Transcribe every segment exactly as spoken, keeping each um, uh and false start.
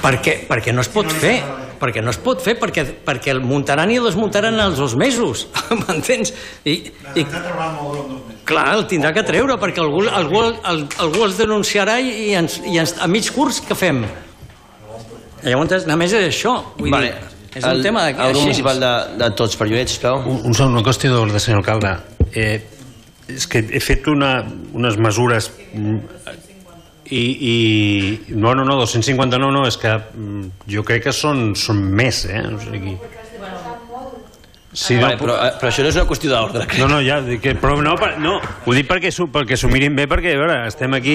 Perquè no es pot fer. Perquè no es pot fer, perquè el muntaran i el desmuntaran als dos mesos. M'entens? Clar, el tindrà que treure, perquè algú els denunciarà i a mig curs què fem? Llavors, només és això. És un tema d'aquí. El grup municipal de Tots per Lloret, sisplau. Una qüestió d'ordre, senyor alcalde. És que he fet unes mesures i... No, no, no, dos-cents cinquanta-nou no, és que jo crec que són més, eh? Però això no és una qüestió d'ordre. No, no, ja, però no, ho dic perquè s'ho mirin bé, perquè, a veure, estem aquí...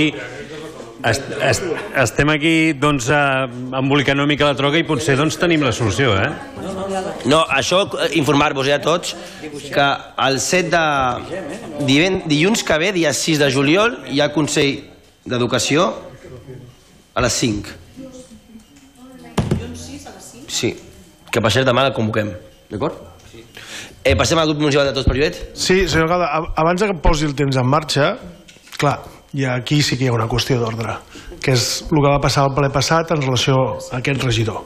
Estem aquí, doncs, embolicant una mica la troca i potser, doncs, tenim la solució, eh? No, això, informar-vos a tots que el set de... dilluns que ve, dia sis de juliol, hi ha Consell d'Educació a les cinc. Dilluns sis a les cinc? Sí, que per cert demà la convoquem, d'acord? Passem al grup municipal de Tots per Lloret? Sí, senyor alcalde, abans que posi el temps en marxa, clar, i aquí sí que hi ha una qüestió d'ordre, que és el que va passar al ple passat en relació a aquest regidor.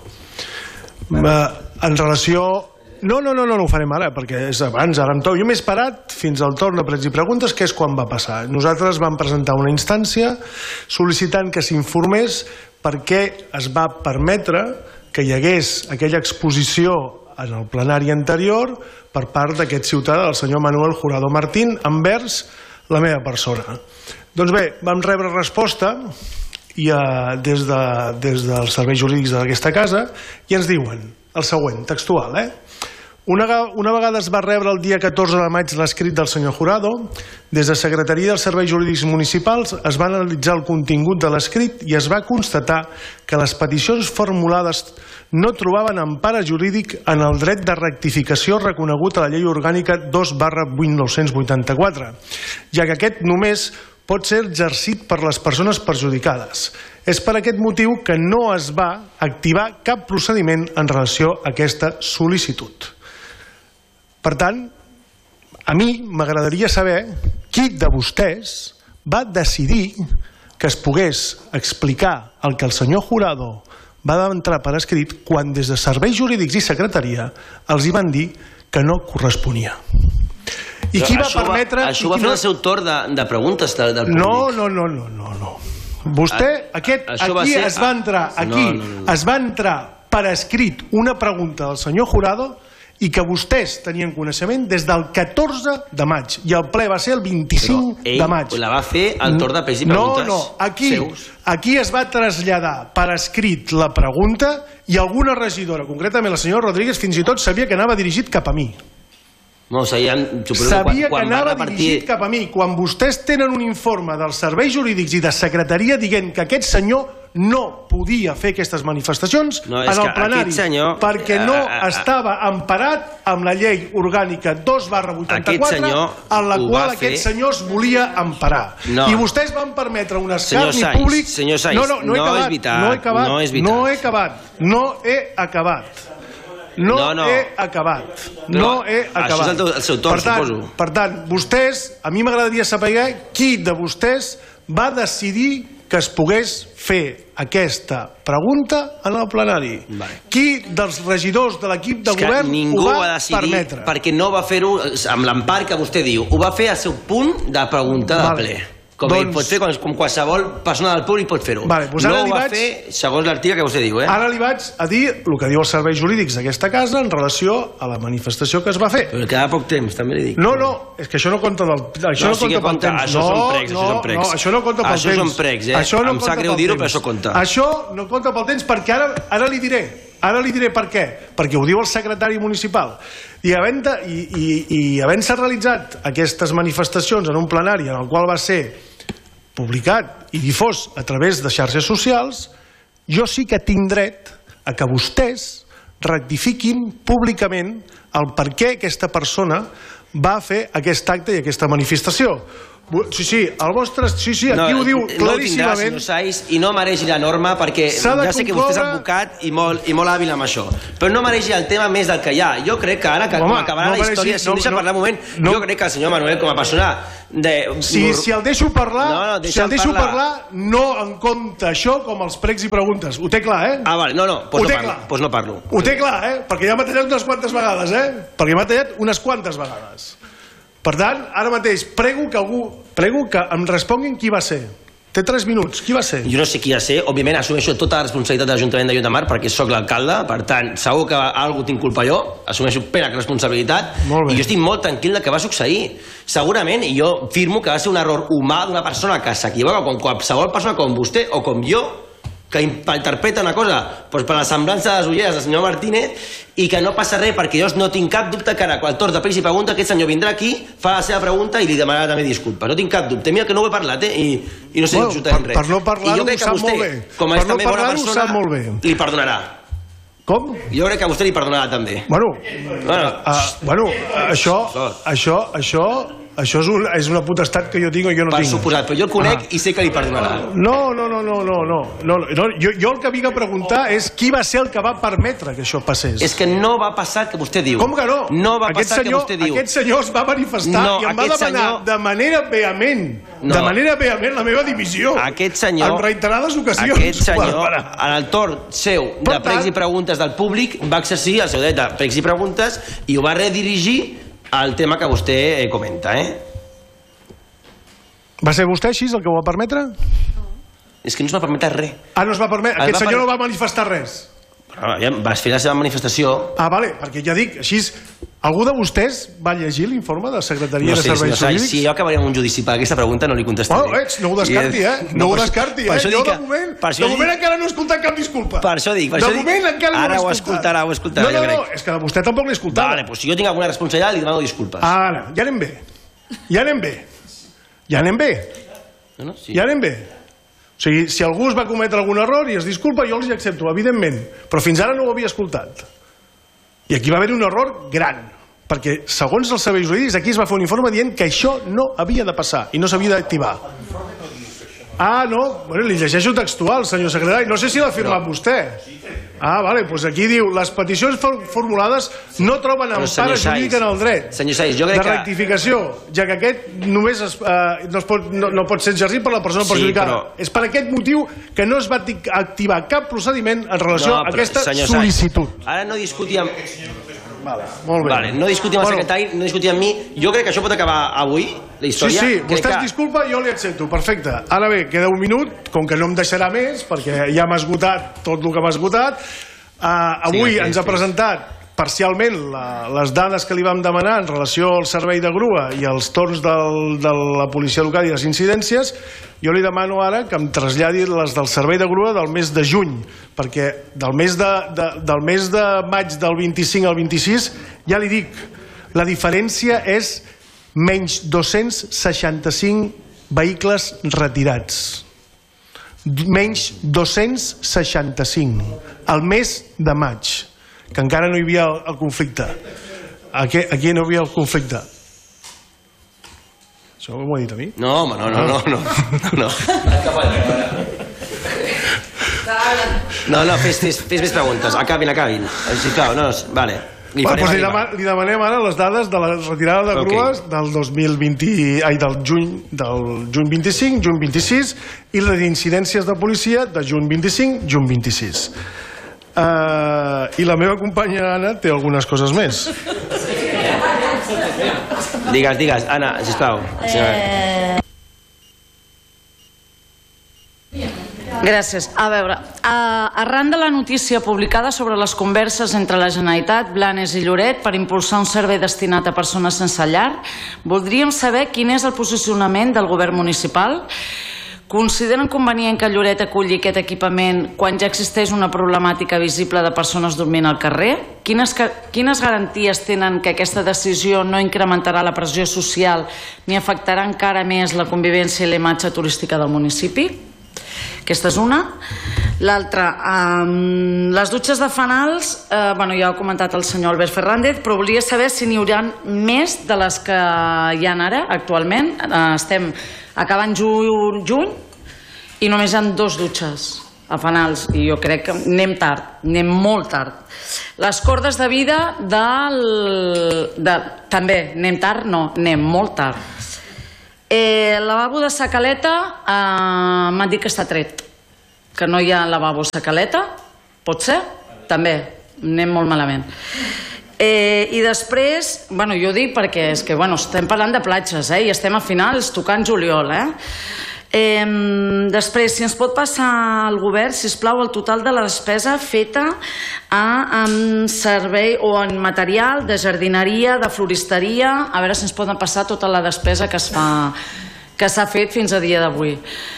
En relació... No, no, no, no ho farem ara, perquè és abans, ara em toc. Jo m'he esperat fins al torn de pregs i preguntes, que és quan va passar. Nosaltres vam presentar una instància sol·licitant que s'informés per què es va permetre que hi hagués aquella exposició en el plenari anterior per part d'aquest ciutadà, el senyor Manuel Jurado Martín, envers la meva persona. Doncs bé, vam rebre resposta des dels serveis jurídics d'aquesta casa i ens diuen el següent, textual, eh? Una vegada es va rebre el dia catorze de maig l'escrit del senyor Jurado, des de Secretaria dels Serveis Jurídics Municipals es va analitzar el contingut de l'escrit i es va constatar que les peticions formulades no trobaven empara jurídic en el dret de rectificació reconegut a la Llei Orgànica dos barra mil nou-cents vuitanta-quatre, ja que aquest només pot ser exercit per les persones perjudicades. És per aquest motiu que no es va activar cap procediment en relació a aquesta sol·licitud. Per tant, a mi m'agradaria saber qui de vostès va decidir que es pogués explicar el que el senyor Jurado va entrar per escrit quan des de Serveis Jurídics i Secretaria els hi van dir que no corresponia. I qui va permetre... Això va fer el seu torn de preguntes del públic. No, no, no, no, no. Vostè, aquí es va entrar, aquí es va entrar per escrit una pregunta del senyor Jurado i que vostès tenien coneixement des del catorze de maig i el ple va ser el vint-i-cinc de maig. Però ell la va fer al torn de pregs i preguntes. No, no, aquí es va traslladar per escrit la pregunta i alguna regidora, concretament la senyora Rodríguez, fins i tot sabia que anava dirigit cap a mi. No, sabia que anava dirigit cap a mi. Quan vostès tenen un informe dels serveis jurídics i de secretaria dient que aquest senyor no podia fer aquestes manifestacions en el plenari perquè no estava emparat amb la llei orgànica dos barra vuitanta-quatre en la qual aquest senyor es volia emparar. I vostès van permetre un escarni públic... Senyor Sainz, no és veritat. No he acabat, no he acabat, no he acabat. No he acabat. No he acabat. Això és el seu torn, suposo. Per tant, vostès, a mi m'agradaria saber qui de vostès va decidir que es pogués fer aquesta pregunta en el plenari. Qui dels regidors de l'equip de govern ho va permetre? Perquè no va fer-ho amb l'empar que vostè diu. Ho va fer al seu punt de pregunta de ple. Com ell pot fer, com qualsevol persona del públic pot fer-ho. No ho va fer segons l'article que vostè diu. Ara li vaig a dir el que diu els serveis jurídics d'aquesta casa en relació a la manifestació que es va fer. Però queda poc temps, també li dic. No, no, és que això no compta pel temps. No, sí que compta, això són pregs, això són pregs. No, això no compta pel temps. Això són pregs, eh? Em sap greu dir-ho, però això compta. Això no compta pel temps perquè ara li diré. Ara li diré per què. Perquè ho diu el secretari municipal. I havent-se realitzat aquestes manifestacions en un plenari en el qual va ser publicat i difós a través de xarxes socials, jo sí que tinc dret a que vostès rectifiquin públicament el per què aquesta persona va fer aquest acte i aquesta manifestació. Sí, sí, el vostre... Sí, sí, aquí ho diu claríssimament. No ho tindrà, senyor Saiz, i no mereix la norma, perquè ja sé que vostè és advocat i molt hàbil amb això, però no mereix el tema més del que hi ha. Jo crec que ara, que acabarà la història, si em deixa parlar un moment, jo crec que el senyor Manuel, com a persona... Si el deixo parlar, si el deixo parlar, no en compte això com els pregs i preguntes. Ho té clar, eh? Ah, vale, no, no, doncs no parlo. Ho té clar, eh? Perquè ja m'ha tallat unes quantes vegades, eh? Perquè m'ha tallat unes quantes vegades. Per tant, ara mateix, prego que algú... Prego que em responguin qui va ser. Té tres minuts. Qui va ser? Jo no sé qui va ser. Òbviament, assumeixo tota la responsabilitat de l'Ajuntament de Lloret de Mar perquè sóc l'alcalde. Per tant, segur que alguna tinc culpa jo. Assumeixo plena responsabilitat. I jo estic molt tranquil del que va succeir. Segurament, i jo firmo que va ser un error humà d'una persona que s'equivoca com qualsevol persona com vostè o com jo, que interpreta una cosa doncs per la semblança de les ulleres del senyor Martínez i que no passa res, perquè jo no tinc cap dubte que ara, quan el torn de pregs i pregunta, aquest senyor vindrà aquí, fa la seva pregunta i li demanarà també disculpa. No tinc cap dubte. Mira que no ho he parlat, eh? I, i no sé bueno, absolutament res. Per no parlar-ho ho sap molt bé. Com és també bona persona, li perdonarà. Com? Jo crec que vostè li perdonarà també. Bueno, bueno, uh, bueno això, això, això... Això és, un, és una potestat que jo tinc o jo no per tinc. Per suposat, però jo el conec ah. i sé que li perdonarà. No, no, no, no, no, no, no, no. Jo, jo el que vinc a preguntar és qui va ser el que va permetre que això passés. És que no va passar el que vostè diu. Com que no? No va aquest passar senyor, el que vostè diu. Aquest senyor es va manifestar no, i em va demanar senyor... de manera vehement, no. de manera vehement la meva dimissió. Aquest senyor... En reiterades ocasions. Aquest senyor, en el torn seu de pregs i preguntes del públic, va exercir el seu dret de pregs i preguntes i ho va redirigir al tema que vostè comenta, eh? Va ser vostè així el que ho va permetre? No. És que no es va permetre res. Ah, no es va permetre? Aquest va senyor per... no va manifestar res? Bueno, ja vas fer la seva manifestació. Ah, vale, perquè ja dic, així... Algú de vostès va llegir l'informe de la Secretaria no sé, de Serveis Jurídics? Si jo acabaria amb un judici per aquesta pregunta no li contestaré. Bueno, ets, no ho descarti, eh? No, no ho descarti, eh? Jo de moment, de moment encara no he escoltat cap disculpa. Per això dic, per això dic. De moment encara no l'he escoltat. Ara ho escoltarà, ho escoltarà, jo crec. No, no, és que vostè tampoc l'he escoltat. Vale, doncs si jo tinc alguna responsabilitat li demano disculpes. Ara, ja anem bé. Ja anem bé. Ja anem bé. No, no, sí. Ja anem bé. O sigui, si algú es va cometre algun error i es disculpa, jo els hi accepto, evidentment. Però fins ara no ho havia escoltat. I aquí va haver un error gran, perquè segons els serveis jurídics aquí es va fer un informe dient que això no havia de passar i no s'havia d'activar. Ah, no, bueno, li llegeixo textual, senyor secretari, no sé si l'ha firmat vostè. Ah, vale, doncs aquí diu, les peticions formulades no troben empara jurídica en el dret senyor Saiz, jo crec de rectificació, ja que aquest només es, eh, no, es pot, no, no pot ser exercit per la persona sí, perjudicada. Però... És per aquest motiu que no es va activar cap procediment en relació no, a aquesta sol·licitud. Saiz, ara no discutíem... Vale, molt bé. Vale, no discutim amb el secretari, no discutim amb mi. Jo crec que això pot acabar avui, la història. Sí, sí, vostè que... es disculpa, jo li accepto, perfecte. Ara bé, queda un minut, com que no em deixarà més, perquè ja m'ha esgotat tot el que m'ha esgotat. Uh, avui sí, ens ha presentat parcialment la, les dades que li vam demanar en relació al servei de grua i als torns del, de la policia local i les incidències. Jo li demano ara que em traslladi les del servei de grua del mes de juny, perquè del mes de, de, del mes de maig del vint-i-cinc al vint-i-sis, ja li dic, la diferència és menys dos-cents seixanta-cinc vehicles retirats. Menys dos-cents seixanta-cinc al mes de maig, que encara no hi havia el, el conflicte. Aquí, aquí no hi havia el conflicte. Això m'ho ha dit a mi? No, home, no, no, no, no. No, no, no fes, fes, fes més preguntes. Acabin, acabin. Sisplau, no, vale. Li, Va, doncs li, dema, li demanem ara les dades de la retirada de grues okay. del dos mil vint, ai, del juny del juny vint-i-cinc, juny vint-i-sis i les incidències de policia de juny vint-i-cinc, juny vint-i-sis. Uh, I la meva companya Anna té algunes coses més. Digues, digues, Anna, sisplau. Eh... Gràcies. A veure, arran de la notícia publicada sobre les converses entre la Generalitat, Blanes i Lloret per impulsar un servei destinat a persones sense llar, voldríem saber quin és el posicionament del govern municipal. Consideren convenient que Lloret aculli aquest equipament quan ja existeix una problemàtica visible de persones dormint al carrer? Quines, quines garanties tenen que aquesta decisió no incrementarà la pressió social ni afectarà encara més la convivència i la imatge turística del municipi? Aquesta és una. L'altre, les dutxes de fanals, bueno, ja ho ha comentat el senyor Albert Fernández, però volia saber si n'hi haurà més de les que hi ha ara, actualment. Estem acabant juny i només hi ha dos dutxes a fanals, i jo crec que anem tard, anem molt tard. Les cordes de vida del... també, anem tard? No, anem molt tard. El lavabo de Sacaleta m'han dit que està tret, que no hi ha lavabo Sacaleta, pot ser? També, anem molt malament. I després, bueno, jo ho dic perquè és que, bueno, estem parlant de platges, eh, i estem a finals tocant juliol, eh? Després, si ens pot passar al govern, sisplau, el total de la despesa feta en servei o en material de jardineria, de floristeria, a veure si ens poden passar tota la despesa que s'ha fet fins a dia d'avui.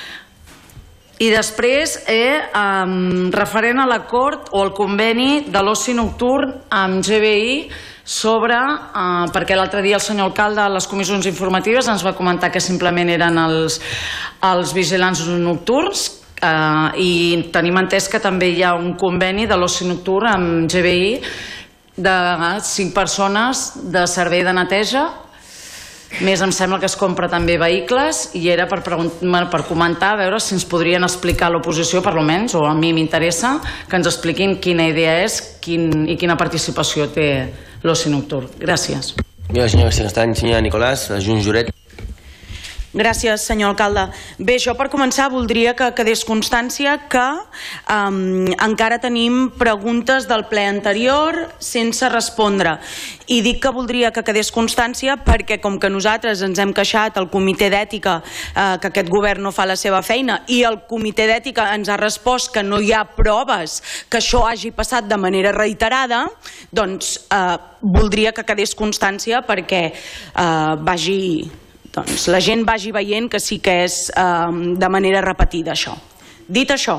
I després, referent a l'acord o al conveni de l'oci nocturn amb G B I, sobre, perquè l'altre dia el senyor alcalde a les comissions informatives ens va comentar que simplement eren els vigilants nocturns, i tenim entès que també hi ha un conveni de l'oci nocturn amb G B I de cinc persones de servei de neteja. Més em sembla que es compra també vehicles, i era per comentar, a veure si ens podrien explicar l'oposició, per almenys, o a mi m'interessa que ens expliquin quina idea és i quina participació té l'oci nocturn. Gràcies. Jo, senyor secretari, senyor Nicolàs, Junts Juret. Gràcies, senyor alcalde. Bé, jo per començar voldria que quedés constància que encara tenim preguntes del ple anterior sense respondre. I dic que voldria que quedés constància perquè, com que nosaltres ens hem queixat al comitè d'ètica que aquest govern no fa la seva feina, i el comitè d'ètica ens ha respost que no hi ha proves que això hagi passat de manera reiterada, doncs voldria que quedés constància perquè vagi... doncs la gent vagi veient que sí que és de manera repetida això. Dit això,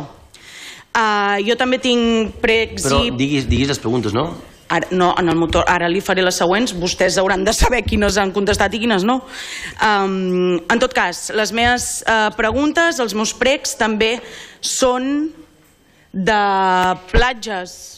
jo també tinc pregs... Però diguis les preguntes, no? No, en el motor, ara li faré les següents, vostès hauran de saber quines han contestat i quines no. En tot cas, les meves preguntes, els meus pregs també són de platges.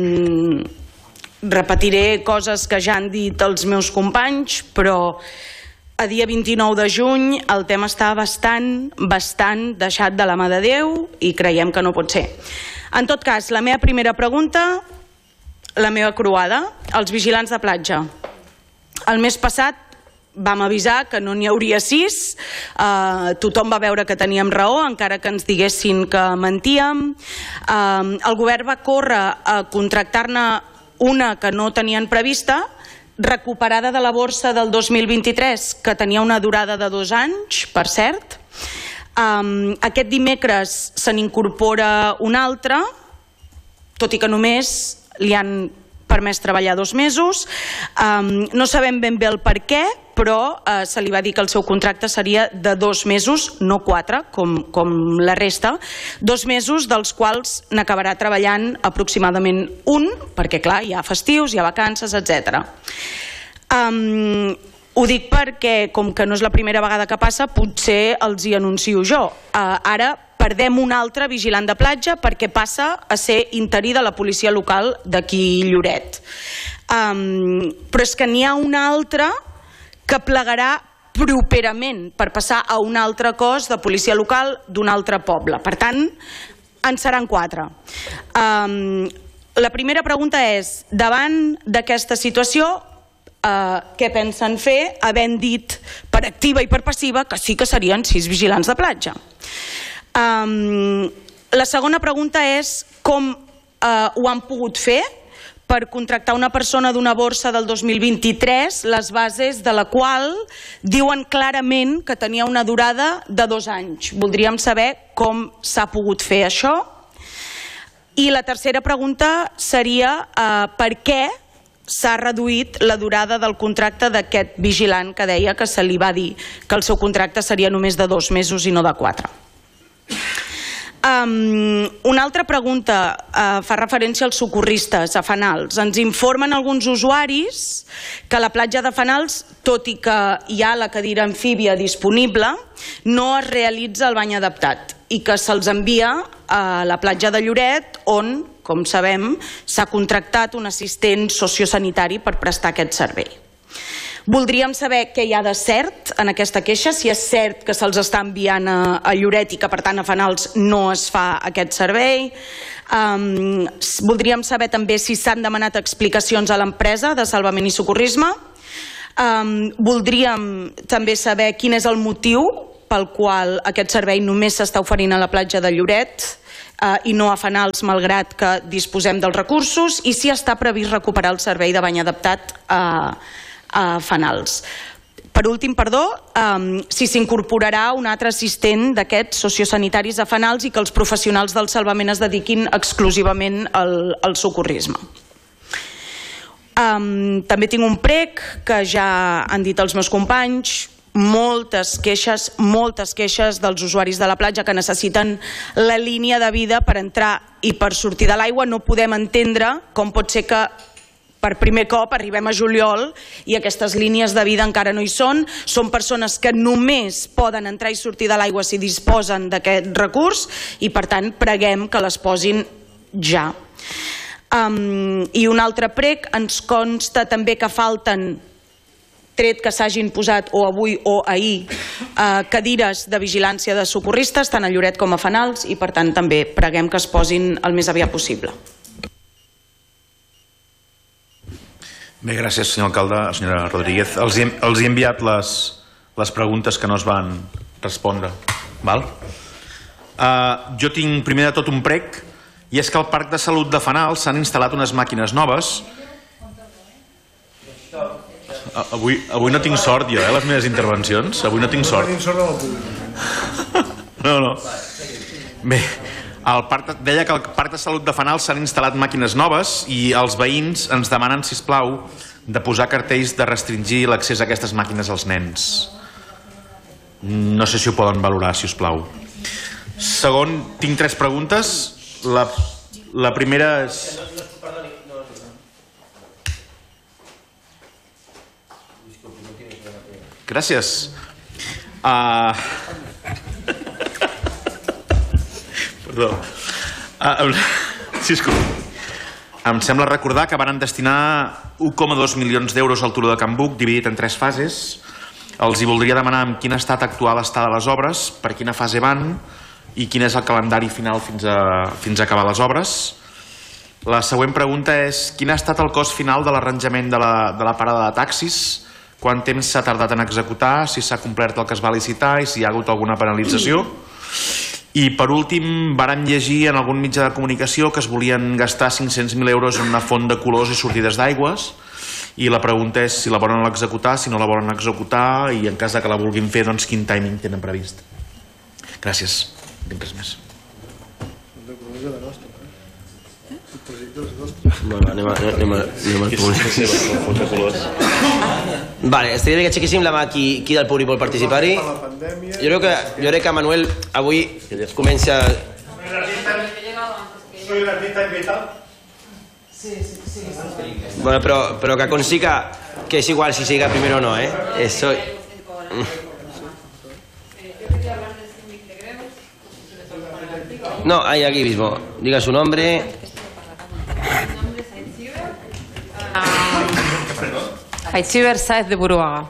Repetiré coses que ja han dit els meus companys, però a dia vint-i-nou de juny el tema està bastant, bastant deixat de la mà de Déu i creiem que no pot ser. En tot cas, la meva primera pregunta, la meva croada, els vigilants de platja. El mes passat vam avisar que no n'hi hauria sis, tothom va veure que teníem raó, encara que ens diguessin que mentíem. El govern va córrer a contractar-ne una que no tenien prevista, recuperada de la borsa del dos mil vint-i-tres, que tenia una durada de dos anys, per cert. Aquest dimecres se n'incorpora una altra, tot i que només li han permès treballar dos mesos. No sabem ben bé el per què, però se li va dir que el seu contracte seria de dos mesos, no quatre, com la resta, dos mesos dels quals n'acabarà treballant aproximadament un, perquè clar, hi ha festius, hi ha vacances, etcètera. Ho dic perquè, com que no és la primera vegada que passa, potser els hi anuncio jo. Ara perdem un altre vigilant de platja perquè passa a ser interí de la policia local d'aquí Lloret. Però és que n'hi ha un altre que plegarà properament per passar a un altre cos de policia local d'un altre poble. Per tant, en seran quatre. La primera pregunta és, davant d'aquesta situació, què pensen fer, havent dit per activa i per passiva que sí que serien sis vigilants de platja? La segona pregunta és com ho han pogut fer per contractar una persona d'una borsa del dos mil vint-i-tres, les bases de la qual diuen clarament que tenia una durada de dos anys. Voldríem saber com s'ha pogut fer això. I la tercera pregunta seria per què s'ha reduït la durada del contracte d'aquest vigilant que deia que se li va dir que el seu contracte seria només de dos mesos i no de quatre. Um, una altra pregunta uh, fa referència als socorristes a Fenals. Ens informen alguns usuaris que a la platja de Fenals, tot i que hi ha la cadira amfíbia disponible, no es realitza el bany adaptat i que se'ls envia a la platja de Lloret, on, com sabem, s'ha contractat un assistent sociosanitari per prestar aquest servei. Voldríem saber què hi ha de cert en aquesta queixa, si és cert que se'ls està enviant a, a Lloret i que per tant a Fenals no es fa aquest servei. Um, voldríem saber també si s'han demanat explicacions a l'empresa de salvament i socorrisme. Um, voldríem també saber quin és el motiu pel qual aquest servei només s'està oferint a la platja de Lloret uh, i no a Fenals, malgrat que disposem dels recursos, i si està previst recuperar el servei de bany adaptat a a Fenals. Per últim, perdó, um, si s'incorporarà un altre assistent d'aquests sociosanitaris a Fenals i que els professionals del salvament es dediquin exclusivament al, al socorrisme. Um, també tinc un prec que ja han dit els meus companys, moltes queixes, moltes queixes dels usuaris de la platja que necessiten la línia de vida per entrar i per sortir de l'aigua. No podem entendre com pot ser que per primer cop arribem a juliol i aquestes línies de vida encara no hi són. Són persones que només poden entrar i sortir de l'aigua si disposen d'aquest recurs i per tant preguem que les posin ja. Um, I un altre prec, ens consta també que falten, tret que s'hagin posat o avui o ahir, eh, cadires de vigilància de socorristes tant a Lloret com a Fenals i per tant també preguem que es posin el més aviat possible. Bé, gràcies, senyor alcalde. Senyora Rodríguez, els he, els he enviat les, les preguntes que no es van respondre. Val? Uh, jo tinc primer de tot un prec, i és que al Parc de Salut de Fenals s'han instal·lat unes màquines noves. Uh, avui, avui no tinc sort jo, eh, les meves intervencions. Avui no tinc sort. No, no. Bé, el parc, deia que al Parc de Salut de Fenals s'han instal·lat màquines noves i els veïns ens demanen, sisplau, de posar cartells de restringir l'accés a aquestes màquines als nens. No sé si ho poden valorar, si us plau. Segon, tinc tres preguntes. La, la primera és... Gràcies. Uh... Perdó. Uh, sí, em sembla recordar que van destinar un coma dos milions d'euros al Turó de Can Buc, dividit en tres fases. Els hi voldria demanar en quin estat actual està de les obres, per quina fase van i quin és el calendari final fins a, fins a acabar les obres. La següent pregunta és quin ha estat el cost final de l'arranjament de, la, de la parada de taxis, quant temps s'ha tardat en executar, si s'ha complert el que es va licitar i si hi ha hagut alguna penalització. I per últim, vàrem llegir en algun mitjà de comunicació que es volien gastar cinc-cents mil euros en una font de colors i sortides d'aigües i la pregunta és si la volen executar, si no la volen executar i en cas que la vulguin fer, doncs quin timing tenen previst. Gràcies. No tinc res més. Bueno, anem a, anem a, anem a vale, estaria bé que aixequéssim la mà qui, qui del públic vol participar-hi. Jo crec que, jo crec que Manuel avui comença... Soy el artista invitado. Sí, sí, sí. Bueno, però, però que consiga que és igual si siga primero o no, eh? Eso... No, ahí aquí mismo. Diga su nombre. Aichiber Sáez de Buruaga.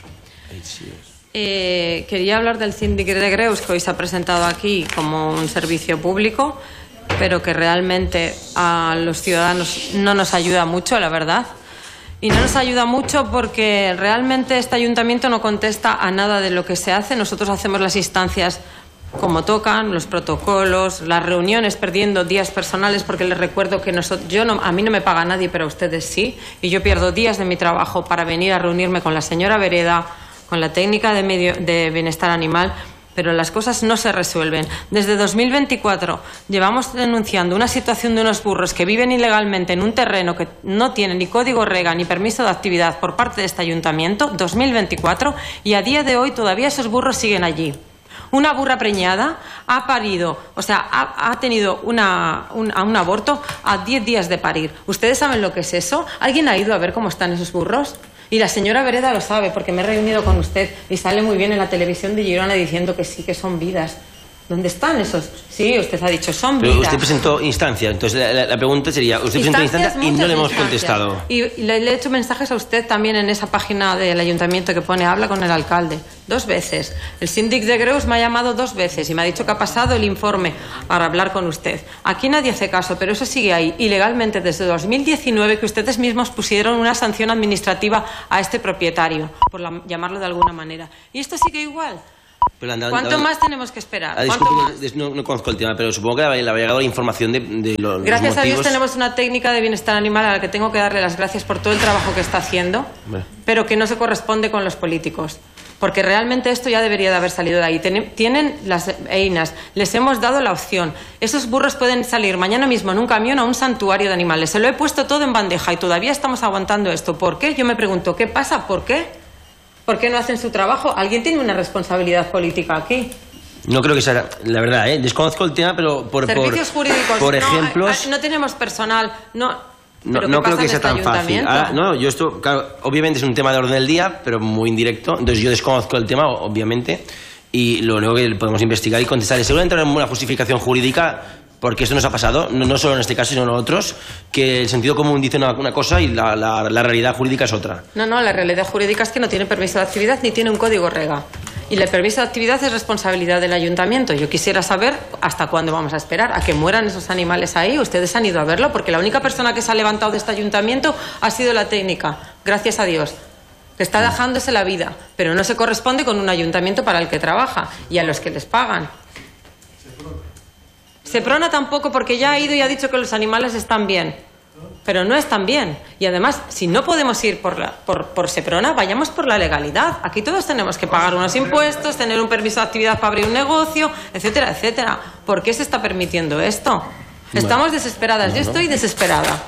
Eh, quería hablar del Síndic de Greus, que hoy se ha presentado aquí como un servicio público, pero que realmente a los ciudadanos no nos ayuda mucho, la verdad. Y no nos ayuda mucho porque realmente este ayuntamiento no contesta a nada de lo que se hace. Nosotros hacemos las instancias como tocan, los protocolos, las reuniones, perdiendo días personales, porque les recuerdo que nosotros, yo no, a mí no me paga nadie, pero a ustedes sí, y yo pierdo días de mi trabajo para venir a reunirme con la señora Vereda, con la técnica de, medio, de bienestar animal, pero las cosas no se resuelven. Desde dos mil veinticuatro llevamos denunciando una situación de unos burros que viven ilegalmente en un terreno que no tiene ni código rega ni permiso de actividad por parte de este ayuntamiento, dos mil veinticuatro, y a día de hoy todavía esos burros siguen allí. Una burra preñada ha parido, o sea, ha, ha tenido una, un, un aborto a diez días de parir. ¿Ustedes saben lo que es eso? ¿Alguien ha ido a ver cómo están esos burros? Y la señora Vereda lo sabe, porque me he reunido con usted y sale muy bien en la televisión de Girona diciendo que sí, que son vidas. ¿Dónde están esos? Sí, usted ha dicho, son Pero vidas. usted presentó instancia, entonces la, la, la pregunta sería, usted presentó instancia y no le hemos contestado. Y le, le he hecho mensajes a usted también en esa página del ayuntamiento que pone habla con el alcalde. Dos veces. El síndic de Greus me ha llamado dos veces y me ha dicho que ha pasado el informe para hablar con usted. Aquí nadie hace caso, pero eso sigue ahí. Ilegalmente desde dos mil diecinueve que ustedes mismos pusieron una sanción administrativa a este propietario, por la, llamarlo de alguna manera. Y esto sigue igual. Pero anda, ¿Cuánto anda, más tenemos que esperar? Ah, ¿Cuánto disculpe, más? No, no conozco el tema, pero supongo que le habría llegado la información de, de los, Gracias los motivos. a Dios tenemos una técnica de bienestar animal a la que tengo que darle las gracias por todo el trabajo que está haciendo, Bueno. pero que no se corresponde con los políticos. Porque realmente esto ya debería de haber salido de ahí. Ten- tienen las EINAS, les hemos dado la opción. Esos burros pueden salir mañana mismo en un camión a un santuario de animales. Se lo he puesto todo en bandeja y todavía estamos aguantando esto. ¿Por qué? Yo me pregunto, ¿qué pasa? ¿Por qué? ¿Por qué no hacen su trabajo? ¿Alguien tiene una responsabilidad política aquí? No creo que sea la verdad, ¿eh? Desconozco el tema, pero por, Servicios por, jurídicos. por no, ejemplos... eh, no tenemos personal. No, No, ¿pero no qué creo pasa que en sea este tan fácil. ayuntamiento? Ahora, no, yo esto, claro, obviamente es un tema de orden del día, pero muy indirecto. Entonces yo desconozco el tema, obviamente, y lo único que podemos investigar y contestar es seguramente una justificación jurídica, porque esto nos ha pasado, no, no solo en este caso, sino en otros, que el sentido común dice una, una cosa y la, la, la realidad jurídica es otra. No, no, la realidad jurídica es que no tiene permiso de actividad ni tiene un código rega. Y el permiso de actividad es responsabilidad del ayuntamiento. Yo quisiera saber hasta cuándo vamos a esperar a que mueran esos animales ahí. Ustedes han ido a verlo porque la única persona que se ha levantado de este ayuntamiento ha sido la técnica, gracias a Dios, que está dejándose la vida, pero no se corresponde con un ayuntamiento para el que trabaja y a los que les pagan. Seprona tampoco, porque ya ha ido y ha dicho que los animales están bien, pero no están bien. Y además, si no podemos ir por, la, por, por Seprona, vayamos por la legalidad. Aquí todos tenemos que pagar unos impuestos, tener un permiso de actividad para abrir un negocio, etcétera, etcétera. ¿Por qué se está permitiendo esto? Estamos desesperadas, yo estoy desesperada.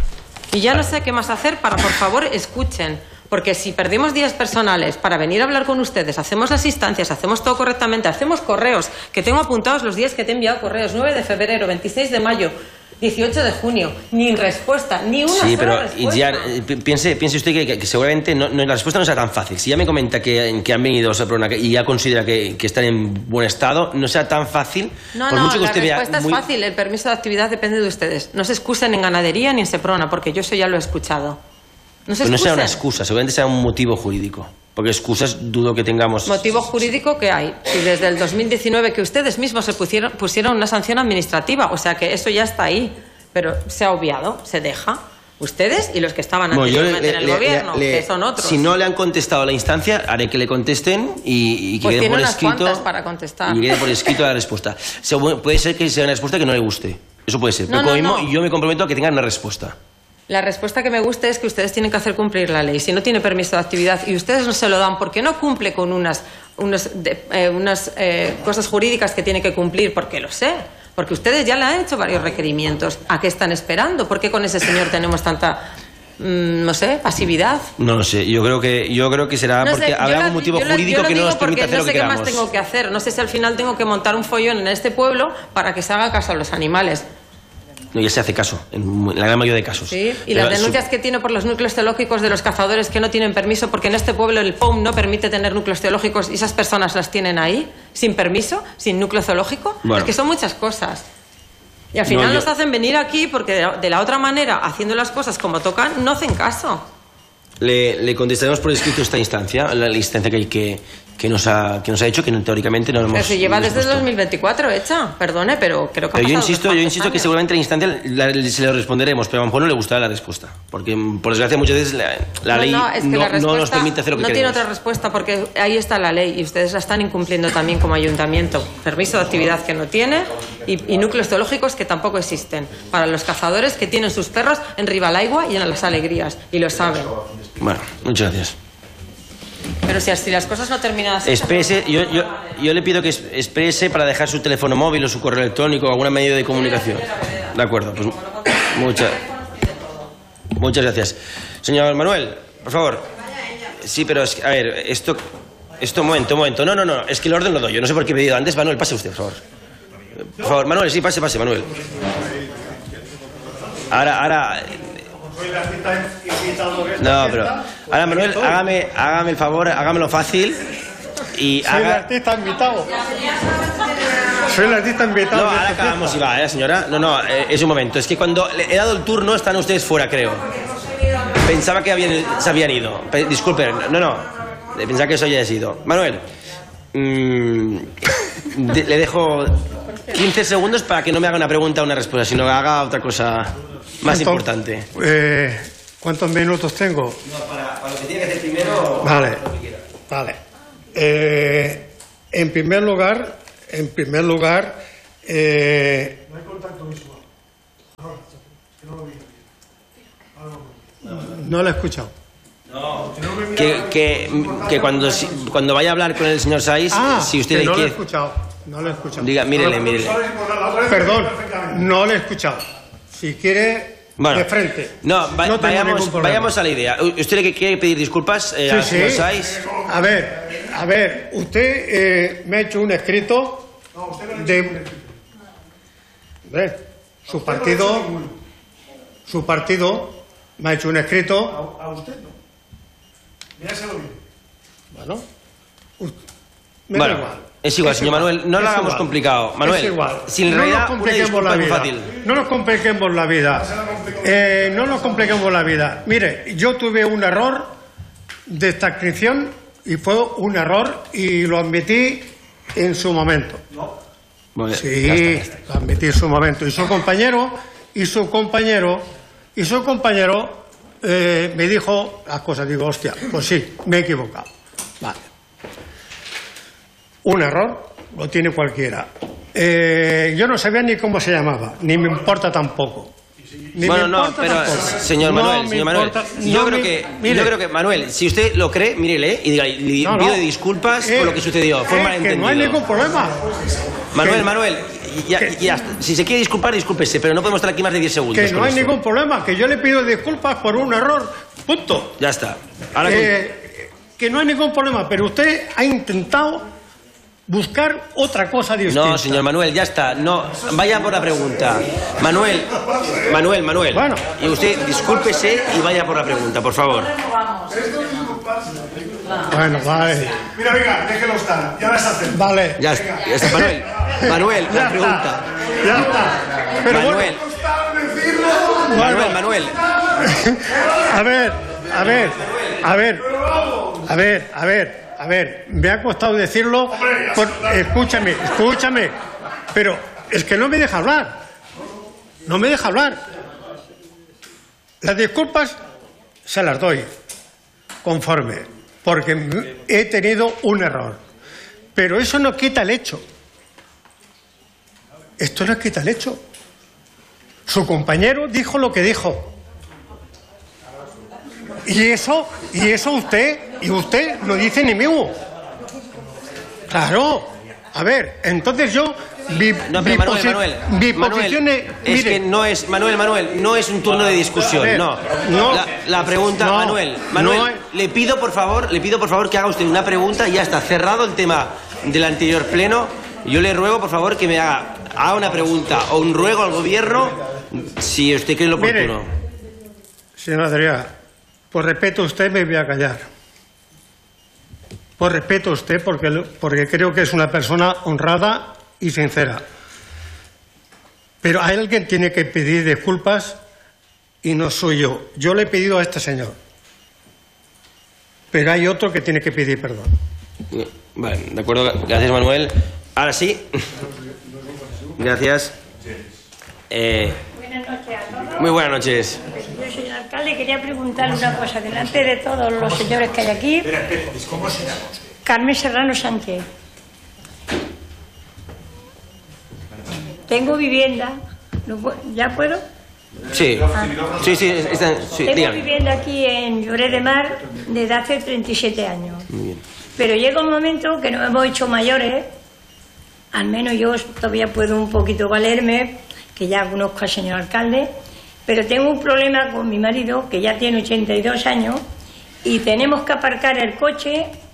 Y ya no sé qué más hacer para, por favor, escuchen. Porque si perdimos días personales para venir a hablar con ustedes, hacemos las instancias, hacemos todo correctamente, hacemos correos, que tengo apuntados los días que te he enviado correos, nueve de febrero, veintiséis de mayo, dieciocho de junio, ni respuesta, ni una Sí, sola pero respuesta. ya, eh, piense, piense usted que, que, que seguramente no, no, la respuesta no será tan fácil. Si ya me comenta que, que han venido a Seprona y ya considera que, que están en buen estado, no será tan fácil. No, por no, mucho que la usted vea respuesta muy... es fácil, el permiso de actividad depende de ustedes. No se excusen en ganadería ni en Seprona, porque yo eso ya lo he escuchado. No se Pero no será una excusen. excusa, seguramente será un motivo jurídico. Porque excusas dudo que tengamos... Motivo jurídico que hay. Y desde el dos mil diecinueve que ustedes mismos se pusieron, pusieron una sanción administrativa, o sea que eso ya está ahí. Pero se ha obviado, se deja. Ustedes y los que estaban Bueno, yo anteriormente le- en el le- gobierno, le- que son otros. Si no le han contestado a la instancia, haré que le contesten y, y que Pues quede tiene por unas escrito. cuantas para contestar. Y quede por escrito la respuesta. Se- puede ser que sea una respuesta que no le guste. Eso puede ser. No, Pero como no, mismo, no. yo me comprometo a que tengan una respuesta. La respuesta que me gusta es que ustedes tienen que hacer cumplir la ley. Si no tiene permiso de actividad y ustedes no se lo dan porque no cumple con unas, unas, de- eh, unas eh, cosas jurídicas que tiene que cumplir, porque lo sé, porque ustedes ya le han hecho varios requerimientos. ¿A qué están esperando? ¿Por qué con ese señor tenemos tanta, mm, no sé, pasividad? No lo sé. Yo creo que, yo creo que será No porque sé, yo habrá la- un motivo yo la- jurídico yo lo que no digo nos permita porque hacer lo no sé que qué queramos. más tengo que hacer. No sé si al final tengo que montar un follón en este pueblo para que se haga caso a los animales. No, ya se hace caso, en la gran mayoría de casos. Sí, y Pero las denuncias que tiene por los núcleos teológicos de los cazadores que no tienen permiso, porque en este pueblo el P O M no permite tener núcleos teológicos y esas personas las tienen ahí, sin permiso, sin núcleo teológico. Bueno. Es que son muchas cosas. Y al final No, yo- nos hacen venir aquí porque de la, de la otra manera, haciendo las cosas como tocan, no hacen caso. Le, le contestaremos por escrito esta instancia, la, la instancia que, que, que, nos ha, que nos ha hecho, que no- teóricamente no hemos... Pero se lleva no hemos desde el puesto. dos mil veinticuatro hecha, perdone, pero creo que ha Pero yo pasado insisto, yo bastantes insisto que años. seguramente la instancia la- se le responderemos, pero a lo mejor no le gustará la respuesta. Porque, por desgracia, muchas veces la, la No, ley no, es que no, la no respuesta nos permite hacer lo que no tiene queremos. otra respuesta porque ahí está la ley y ustedes la están incumpliendo también como ayuntamiento. Permiso de actividad que no tiene y, y núcleos teológicos que tampoco existen. Para los cazadores que tienen sus perros en Ribalaigua y en Las Alegrías y lo saben. Bueno, muchas gracias. Pero si así las cosas no terminan así... Exprese, yo, yo, yo le pido que es- exprese para dejar su teléfono móvil o su correo electrónico o alguna medio de comunicación. De acuerdo, pues muchas, muchas gracias. Señor Manuel, por favor. Sí, pero es que, a ver, esto... Esto, un momento, un momento. No, no, no, es que el orden lo doy yo. No sé por qué he pedido antes. Manuel, pase usted, por favor. Por favor, Manuel, sí, pase, pase, Manuel. Ahora, ahora... No, pero... Ahora, Manuel, hágame, hágame el favor, hágamelo fácil y Soy el haga... artista invitado. Soy el artista invitado. No, ahora acabamos y va, ¿eh, señora? No, no, eh, es un momento. Es que cuando le he dado el turno están ustedes fuera, creo. Pensaba que habían, se habían ido. Pe- disculpen, no, no. Pensaba que eso ya ha sido. Manuel, mmm, de- le dejo quince segundos para que no me haga una pregunta o una respuesta, sino que haga otra cosa más importante. Eh, ¿Cuántos minutos tengo? No, para, para lo que tiene que hacer primero... Vale, vale. Eh, en primer lugar, en primer lugar... Eh, No hay contacto visual. No, que no lo vi. no lo he escuchado. No, que, que, que cuando, si- cuando vaya a hablar con el señor Saiz, Ah, si usted que le no lo he quiere... escuchado. No lo he escuchado. Diga, mírele, mírele. Perdón, no lo he escuchado. Si quiere, Bueno, de frente. No, va- No tengo ningún vayamos, problema. vayamos a la idea. ¿Usted le quiere pedir disculpas eh, al Sí, señor sí. Saiz? A ver, a ver, usted eh, me ha hecho un escrito de... Ve, su partido, su partido me ha hecho un escrito... A usted no. Míraselo bien. Bueno, u- me da Bueno, igual. es igual, Es señor igual, Manuel, no es lo hagamos igual. complicado. Manuel, Es igual. si en No realidad nos una compliquemos disculpa la es muy vida. fácil. No nos compliquemos la vida. Eh, no nos compliquemos la vida. Mire, yo tuve un error de esta inscripción y fue un error y lo admití en su momento. Bueno, Sí, ya está, ya está. lo admití en su momento. Y su compañero, y su compañero, y su compañero eh, me dijo las cosas. Digo, hostia, pues sí, me he equivocado. Vale. Un error lo tiene cualquiera. Eh, yo no sabía ni cómo se llamaba, ni me importa tampoco. Ni Bueno, me no, importa pero tampoco. señor No Manuel, me señor Manuel, importa- yo no creo me- que, mire, yo creo que Manuel, si usted lo cree, mírele y diga, y no, no. pido disculpas Eh, por lo que sucedió, fue eh, malentendido. que no hay ningún problema. Manuel, que- Manuel, ya, que- ya está. Si se quiere disculpar, discúlpese, pero no podemos estar aquí más de diez segundos. Que no con hay esto. ningún problema, que yo le pido disculpas por un error. Punto. Ya está. Ahora Eh, que no hay ningún problema, pero usted ha intentado buscar otra cosa distinta. No, señor Manuel, ya está. No, vaya por la pregunta. Manuel, Manuel, Manuel. Bueno. Y usted discúlpese y vaya por la pregunta, por favor. Bueno, vale. Mira, venga, déjelo estar. Ya las hacen. Vale. Ya está, ya está. Manuel, Manuel, Ya la pregunta. está, ya está. Pero Manuel, bueno, Manuel, Manuel. a ver, a ver, a ver, a ver, a ver, a ver, me ha costado decirlo. por- escúchame, escúchame, pero es que no me deja hablar. No me deja hablar. Las disculpas se las doy conforme, porque he tenido un error. Pero eso no quita el hecho. Esto no quita el hecho. Su compañero dijo lo que dijo. Y eso, y eso usted, y usted no dice ni mío. Claro. A ver, entonces yo... Mi, No, mi pero Manuel, posi- Manuel, mi Manuel, posición es... es mire, que no es, Manuel, Manuel, no es un turno de A discusión, ver, no. no. La, la pregunta, No, Manuel, Manuel, no hay- le pido por favor, le pido por favor que haga usted una pregunta y ya está cerrado el tema del anterior pleno. Yo le ruego por favor que me haga, haga una pregunta o un ruego al gobierno si usted cree lo Mire. oportuno. Señor Adrià, por respeto a usted me voy a callar. Por respeto a usted, porque, porque creo que es una persona honrada y sincera. Pero hay alguien tiene que pedir disculpas y no soy yo. Yo le he pedido a este señor. Pero hay otro que tiene que pedir perdón. Vale, de acuerdo, gracias Manuel. Ahora sí. Gracias. Eh, Buenas noches a todos. muy buenas noches. Yo, señor alcalde, quería preguntarle una cosa delante de todos los señores que hay aquí. ¿Cómo se llama? Carmen Serrano Sánchez. Tengo vivienda. ¿No pu- ¿Ya puedo? Sí, sí, sí, está- sí, Tengo dígame. vivienda aquí en Lloret de Mar desde hace treinta y siete años. Muy bien. Pero llega un momento que nos hemos hecho mayores, al menos yo todavía puedo un poquito valerme, que ya conozco al señor alcalde, pero tengo un problema con mi marido, que ya tiene ochenta y dos años, y tenemos que aparcar el coche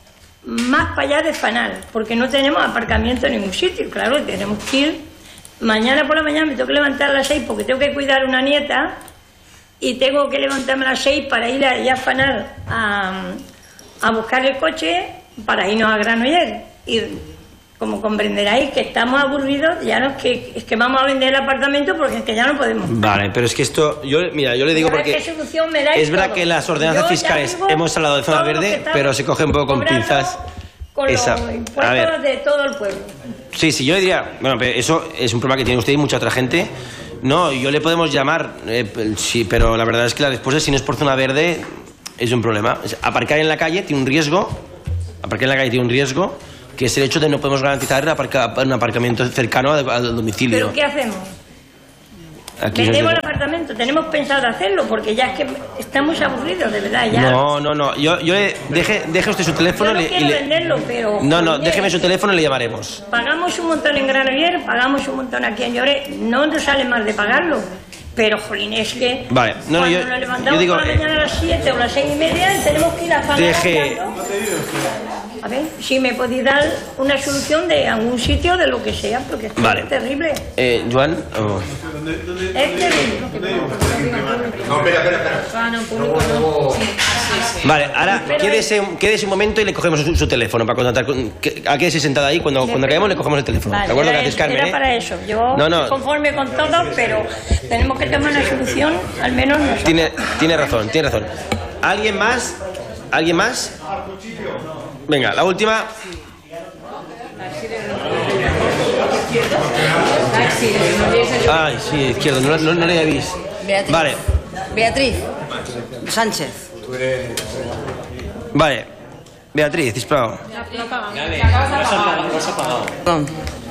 más para allá de Fanal, porque no tenemos aparcamiento en ningún sitio. Claro, tenemos que ir. Mañana por la mañana me tengo que levantar a las seis porque tengo que cuidar a una nieta y tengo que levantarme a las seis para ir allá a Fanal a, a buscar el coche para irnos a Granollers. Y como comprenderáis que estamos aburridos, ya no es que, es que vamos a vender el apartamento porque es que ya no podemos. Vale, pero es que esto, yo, mira, yo le digo porque ¿qué solución me dais es verdad todo? que las ordenanzas Yo fiscales digo, hemos hablado de zona verde, pero se coge un poco con pinzas. Con esa. los A impuestos ver, de todo el pueblo. sí, sí, yo le diría, bueno, pero eso es un problema que tiene usted y mucha otra gente. No, yo le podemos llamar, eh, sí, pero la verdad es que la respuesta, si no es por zona verde, es un problema. Es aparcar en la calle tiene un riesgo, aparcar en la calle tiene un riesgo, que es el hecho de no podemos garantizar aparca, un aparcamiento cercano al, al domicilio. ¿Pero qué hacemos? Aquí Vendemos no el apartamento, tenemos pensado hacerlo, porque ya es que estamos aburridos, de verdad, ya. No, no, no, yo, yo le, deje, deje usted su teléfono. Yo no le, quiero y le, venderlo, pero... No, no, oye, déjeme su teléfono y le llamaremos. Pagamos un montón en Granollers, pagamos un montón aquí en Lloret, no nos sale más de pagarlo. Pero, jolín, es que Vale, no, cuando yo- nos levantamos yo digo, por la mañana a las siete o las seis y media tenemos que ir a pagar. Deje- A ver, si me podéis dar una solución de algún sitio, de lo que sea, porque es, Vale. es terrible. Eh, Joan, oh. Es terrible. No, espera, espera, espera. Ah, no, público no. Sí, sí, sí. Vale, ahora Pero quédese, un- quédese un momento y le cogemos su, su teléfono para contactar con... que- a quédese sentada ahí, cuando, cuando acabemos le cogemos el teléfono. Vale, ¿De acuerdo? era, Gracias, eso, Carmen. era ¿eh? para eso. Yo No, no. conforme con todo, pero tenemos que tomar una solución, al menos nosotros. Tiene, tiene razón, tiene razón. ¿Alguien más? ¿Alguien más? Venga, la última. Ay, sí, izquierdo, no, no, no le había visto. Beatriz. Vale, Beatriz Sánchez. vale. Beatriz, sisplau. Perdón.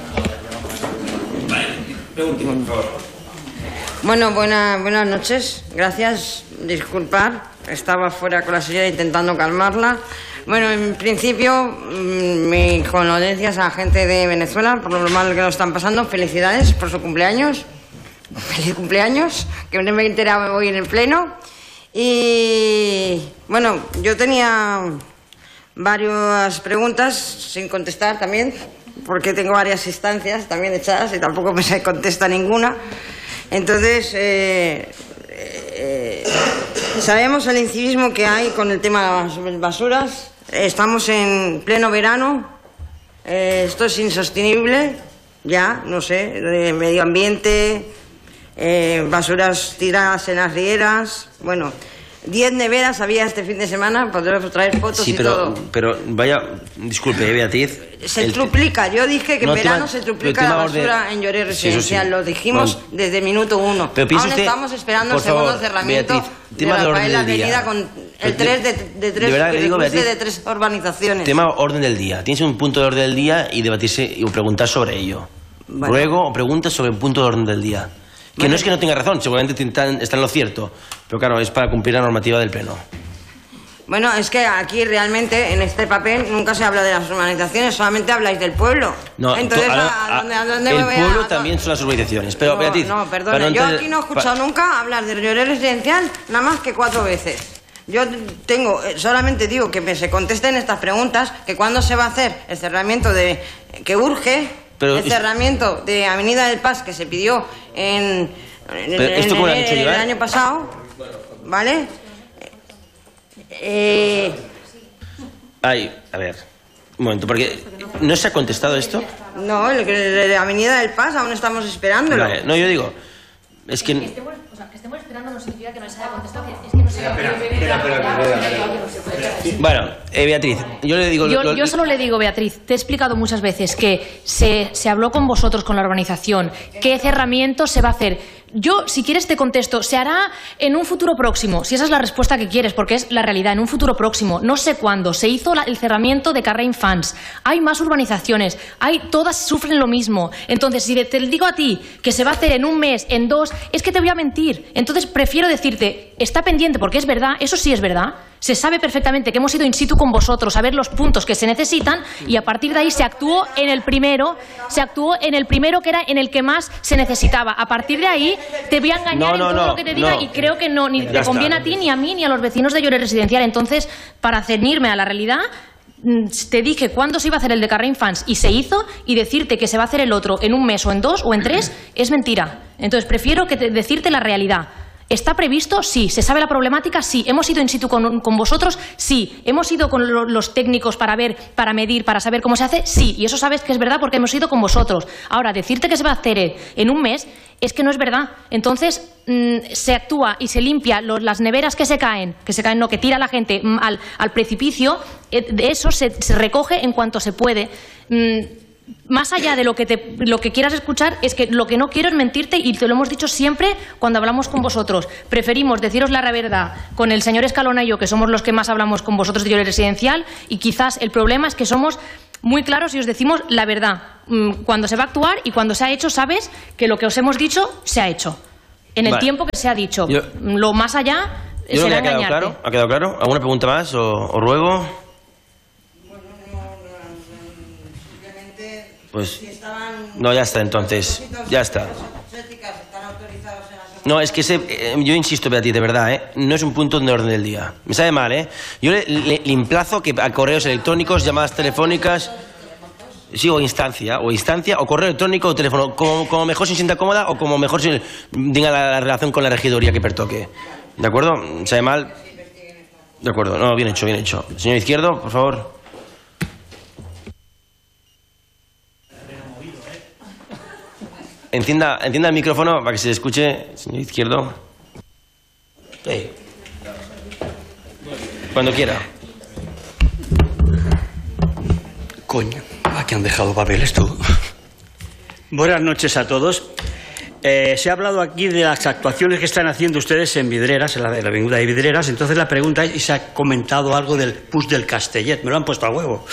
Bueno, buena, buenas noches. Gracias. Disculpar. Estaba fuera con la señora intentando calmarla. Bueno, en principio, mm, mis condolencias a la gente de Venezuela por lo mal que lo están pasando. Felicidades por su cumpleaños. Feliz cumpleaños, que no me he enterado hoy en el pleno. Y bueno, yo tenía varias preguntas sin contestar también, porque tengo varias instancias también echadas y tampoco me se contesta ninguna. Entonces, eh, eh, sabemos el incivismo que hay con el tema de las basuras. Estamos en pleno verano. Eh, esto es insostenible, ya, no sé, de medio ambiente, eh, basuras tiradas en las rieras. Bueno, diez neveras había este fin de semana, podremos traer fotos Sí, y pero, todo. pero vaya, disculpe, eh, Beatriz. Se El- triplica, yo dije que No, en tema- verano se pero triplica tema la orden- basura en Lloret Sí, eso Residencial, sí. lo dijimos Vamos. desde minuto uno. Pero piense Aún usted, estamos esperando por el segundo favor, cerramiento Beatriz, de tema de orden Rafael del día. Avenida con el Pero tres de, te- de tres, de verdad que el le digo, cruce Beatriz, de tres urbanizaciones. Tema orden del día. Tienes un punto de orden del día y debatirse y preguntar sobre ello. Bueno. Ruego o preguntas sobre un punto de orden del día. Que Bueno. no es que no tenga razón, seguramente está está en lo cierto. Pero claro, es para cumplir la normativa del Pleno. Bueno, es que aquí realmente en este papel nunca se habla de las urbanizaciones, solamente habláis del pueblo. No, Entonces, to- ¿a, a- a dónde, a dónde el me voy a- pueblo a- también son las urbanizaciones. Pero, no, Beatriz... no, perdona, para no yo entender- aquí no he escuchado pa- nunca hablar de Lloret Residencial nada más que cuatro veces. Yo tengo, eh, solamente digo que me se contesten estas preguntas, que cuándo se va a hacer el cerramiento de que urge, Pero el es- cerramiento de Avenida del Paz que se pidió en, en- Pero en- ¿esto cómo lo han en- hecho en el llegar? año pasado, ¿vale? Eh, Ay, a ver, un momento, porque ¿no se ha contestado esto? no, el, el de Avenida del Paz aún estamos esperándolo. Vale, no, yo digo, es que... Estemos, o sea, que estemos esperando no significa que no se haya contestado, que es que no se haya... Bueno, eh, Beatriz, yo le digo... Yo, lo- yo solo le digo, Beatriz, te he explicado muchas veces que se, se habló con vosotros, con la urbanización, qué cerramiento se va a hacer. Yo, si quieres, te contesto, se hará en un futuro próximo, si esa es la respuesta que quieres, porque es la realidad, en un futuro próximo. No sé cuándo. Se hizo la- el cerramiento de Carrer Infants. Hay más urbanizaciones, hay, todas sufren lo mismo. Entonces, si te digo a ti que se va a hacer en un mes, en dos, es que te voy a mentir. Entonces, prefiero decirte, está pendiente, porque es verdad, eso sí es verdad. Se sabe perfectamente que hemos ido in situ con vosotros a ver los puntos que se necesitan y a partir de ahí se actuó en el primero, se actuó en el primero que era en el que más se necesitaba. A partir de ahí te voy a engañar No, no, en todo no, lo que te diga no. y creo que no, ni Ya te está. conviene a ti, ni a mí, ni a los vecinos de Lloret Residencial. Entonces, para ceñirme a la realidad, te dije cuándo se iba a hacer el de Carrer Infants y se hizo, y decirte que se va a hacer el otro en un mes o en dos o en tres es mentira. Entonces prefiero que te, decirte la realidad. ¿Está previsto? Sí. ¿Se sabe la problemática? Sí. ¿Hemos ido in situ con, con vosotros? Sí. ¿Hemos ido con lo, los técnicos para ver, para medir, para saber cómo se hace? Sí. Y eso sabes que es verdad porque hemos ido con vosotros. Ahora, decirte que se va a hacer en un mes es que no es verdad. Entonces, mmm, se actúa y se limpia los, las neveras que se caen, que se caen, no, que tira la gente mmm, al, al precipicio, eh, de eso se, se recoge en cuanto se puede. Mmm, Más allá de lo que, te, lo que quieras escuchar, es que lo que no quiero es mentirte, y te lo hemos dicho siempre cuando hablamos con vosotros. Preferimos deciros la verdad con el señor Escalona y yo, que somos los que más hablamos con vosotros de Lloret Residencial, y quizás el problema es que somos muy claros y os decimos la verdad. Cuando se va a actuar y cuando se ha hecho, sabes que lo que os hemos dicho se ha hecho. En el vale. tiempo que se ha dicho. Yo, lo más allá yo será no me ha quedado engañarte. claro. ¿Ha quedado claro? ¿Alguna pregunta más o, o ruego? Pues no, ya está, entonces, ya está. No, es que ese, eh, yo insisto, Beatriz, de verdad, ¿eh? No es un punto de orden del día. Me sabe mal, ¿eh? Yo le, le, le emplazo que a correos electrónicos, llamadas telefónicas, sí, o instancia, o instancia, o correo electrónico o teléfono, como, como mejor se sienta cómoda o como mejor se diga la, la relación con la regidoría que pertoque. ¿De acuerdo? Me sabe mal. De acuerdo, no, bien hecho, bien hecho. Señor Izquierdo, por favor. Encienda, encienda el micrófono para que se escuche, señor Izquierdo. Sí. Cuando quiera. Coño, aquí han dejado papeles tú. Buenas noches a todos. Eh, se ha hablado aquí de las actuaciones que están haciendo ustedes en Vidreras, en la, en la avenida de Vidreras. Entonces la pregunta es, y se ha comentado algo del Puig del Castellet, me lo han puesto a huevo.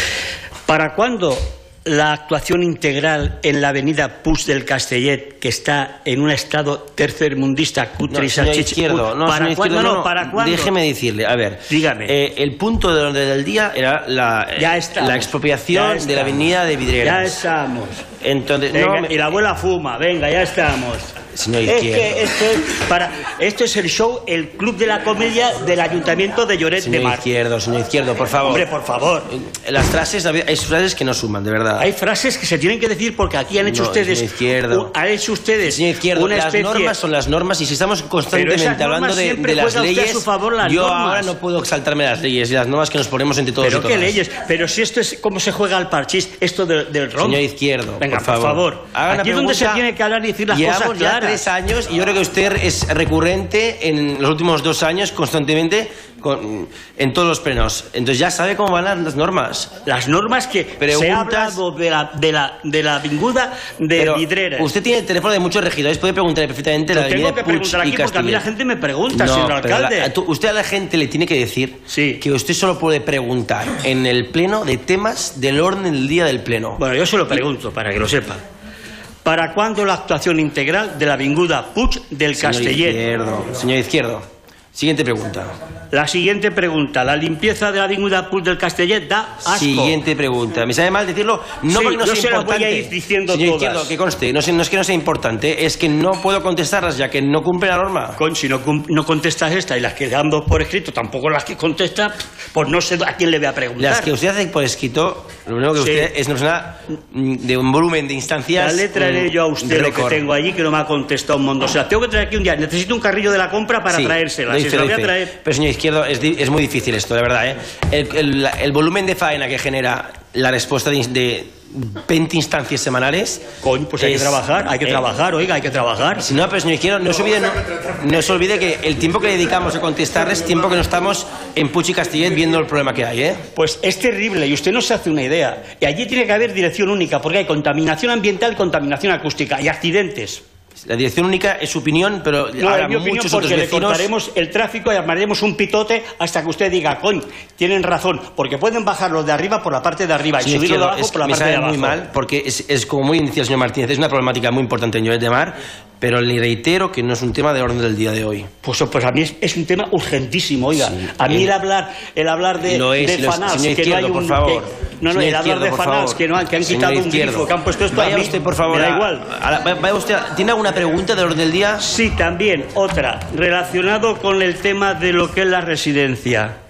¿Para cuándo la actuación integral en la avenida Puig del Castellet, que está en un estado tercermundista, cutre y no, señor salchicha? Izquierdo, no, ¿Para señor cuándo? Izquierdo, No, no, ¿para cuándo? Déjeme decirle, a ver. Dígame. Eh, el punto de orden del día era la, Ya estamos, la expropiación ya de la avenida de Vidreras. Ya estamos. Entonces, Venga, no, y la abuela fuma, venga, ya estamos. Señor Es Izquierdo. que esto es, para, esto es el show, el Club de la Comedia del Ayuntamiento de Lloret Señor de Mar. Izquierdo, señor Izquierdo, por favor. Hombre, por favor. Las frases, hay frases que no suman, de verdad. Hay frases que se tienen que decir porque aquí han hecho No, ustedes... señor Izquierdo. Han hecho ustedes Señor Izquierdo, una las especie... normas son las normas, y si estamos Pero constantemente esas normas hablando de, siempre de las juega usted a leyes, su favor las yo normas. ahora no puedo saltarme las leyes y las normas que nos ponemos entre todos Pero y todas. qué leyes, pero si esto es como se juega al parchís, esto de, del rom. Señor Izquierdo, venga, por favor. Haga una Aquí es donde se pregunta. tiene que hablar y decir las Llevamos cosas ya claras. tres años y yo creo que usted es recurrente en los últimos dos años constantemente con, en todos los plenos. Entonces ya sabe cómo van las, las normas. Las normas que Preguntas, se ha hablado de la, de la, de la vinguda de pero Vidreras. Usted tiene el teléfono de muchos regidores, puede preguntarle perfectamente Lo la tengo avenida que Puig preguntar y aquí porque a mí la Castellet. gente me pregunta, No, señor pero alcalde. la- a tu- usted a la gente le tiene que decir que usted solo puede preguntar en el pleno de temas del orden del día del pleno. Bueno, yo se lo pregunto para que lo sepa. ¿Para cuándo la actuación integral de la vinguda Puig del Señor Castellet? Izquierdo, señor Izquierdo. Siguiente pregunta. La siguiente pregunta. La limpieza de la vinguda Puig del Castellet da asco. Siguiente pregunta. Me sabe mal decirlo, no Sí, porque no yo sea se las voy a importante. ir diciendo Señor todas. Izquierdo, que conste, no, sé- no es que no sea importante, es que no puedo contestarlas ya que no cumple la norma. Con, si no, cum- no contestas esta y las que dando por escrito, tampoco las que contesta, pues no sé a quién le voy a preguntar. Las que usted hace por escrito, lo único que Sí. usted es una persona mm, de un volumen de instancias. Ya le traeré mm, yo a usted lo que récord. tengo allí, que no me ha contestado un montón. O sea, tengo que traer aquí un día. Necesito un carrillo de la compra para Sí, traérsela. lo Si hice, se la lo voy a hice. traer. Pero señor Izquierdo, es, di- es muy difícil esto, de verdad, ¿eh? El, el- el volumen de faena que genera la respuesta de, de veinte instancias semanales. Coño, pues hay que trabajar, hay que trabajar, oiga, hay que trabajar. Si no, pero señor Izquierdo, no se olvide, no, no se olvide que el tiempo que le dedicamos a contestar es tiempo que no estamos en Puig y Castellet viendo el problema que hay, ¿eh? Pues es terrible y usted no se hace una idea. Y allí tiene que haber dirección única porque hay contaminación ambiental y contaminación acústica y accidentes. La dirección única es su opinión, pero No, ahora en mi opinión, muchos otros porque le vecinos... cortaremos el tráfico y armaremos un pitote hasta que usted diga, coño, tienen razón, porque pueden bajarlo de arriba por la parte de arriba y Señor subirlo de Izquierdo, abajo es por la que me parte de sabe abajo. muy mal, porque es, es como muy bien decía el señor Martínez, es una problemática muy importante en Lloret de Mar, pero le reitero que no es un tema de orden del día de hoy. Pues, pues a mí es, es un tema urgentísimo, oiga. Sí, a mí eh, el hablar, el hablar de, lo es, de lo es. fanals, Señor que no hay Izquierdo, un... por favor. que- no, no, Señor el hablar Izquierdo, de por fanals, favor. que, no, han- que han Señor quitado un Izquierdo, grifo, que han puesto esto a vaya mí, usted, por favor, me da a- igual. a la- vaya usted, a- ¿tiene alguna pregunta del orden del día? Sí, también, otra, relacionado con el tema de lo que es la residencia.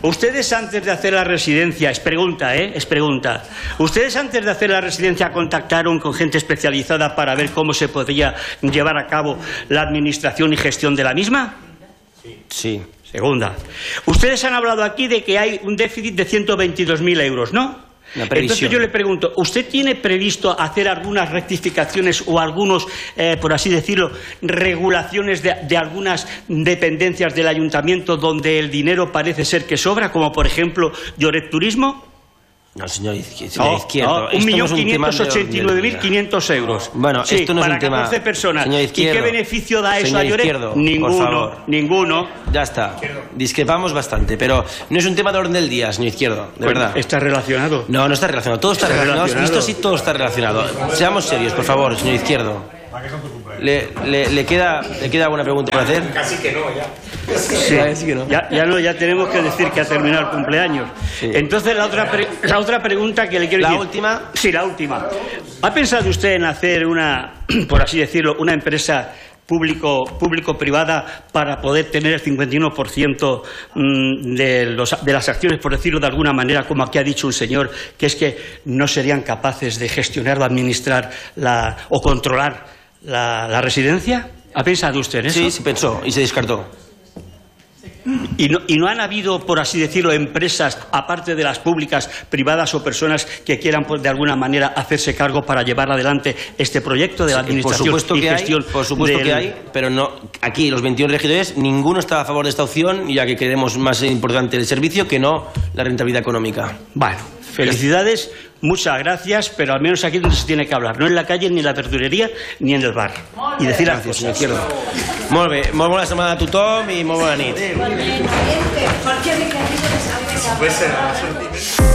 Ustedes antes de hacer la residencia, es pregunta, ¿eh? Es pregunta. ¿Ustedes antes de hacer la residencia contactaron con gente especializada para ver cómo se podría llevar a cabo la administración y gestión de la misma? Sí. Segunda. Ustedes han hablado aquí de que hay un déficit de ciento veintidós mil euros, ¿no? Entonces yo le pregunto, ¿usted tiene previsto hacer algunas rectificaciones o algunos, eh, por así decirlo, regulaciones de, de algunas dependencias del ayuntamiento donde el dinero parece ser que sobra, como por ejemplo Lloret Turismo? No, señor Izquierdo. No, izquierdo. no, un millón quinientos ochenta y nueve mil quinientos euros. Bueno, sí, esto no es para un tema... catorce personas. Señor Izquierdo, ¿Y qué beneficio da eso señor a Lloret? Izquierdo, Ninguno, por favor. ninguno. Ya está. Discrepamos bastante, pero no es un tema de orden del día, señor Izquierdo, de verdad. ¿Está relacionado? No, no está relacionado. Todo está, ¿Está relacionado. relacionado? Esto sí todo está relacionado. Seamos serios, por favor, señor Izquierdo. ¿Le, le, le, queda, ¿Le queda alguna pregunta por hacer? Casi que no, ya. Sí, ya, ya, no, ya tenemos que decir que ha terminado el cumpleaños. Sí. Entonces, la otra, pre, la otra pregunta que le quiero ¿La decir... ¿La última? Sí, la última. ¿Ha pensado usted en hacer una, por así decirlo, una empresa público, público-privada para poder tener el cincuenta y uno por ciento de, los, de las acciones, por decirlo de alguna manera, como aquí ha dicho un señor, que es que no serían capaces de gestionar o administrar la, o controlar la, la residencia? ¿Ha pensado usted en eso? Sí, se pensó y se descartó. ¿Y no, ¿Y no han habido, por así decirlo, empresas, aparte de las públicas, privadas o personas que quieran, pues, de alguna manera hacerse cargo para llevar adelante este proyecto de la administración por supuesto y que gestión? Hay, por supuesto del... que hay, pero no, aquí los veintiún regidores, ninguno está a favor de esta opción, ya que creemos más importante el servicio que no la rentabilidad económica. Bueno, felicidades, muchas gracias, pero al menos aquí es donde se tiene que hablar, no en la calle, ni en la verdulería, ni en el bar. I decir las coses. Senyor Izquierdo. Molt bé, molt bona setmana a tothom i molt bona nit. Puede ser,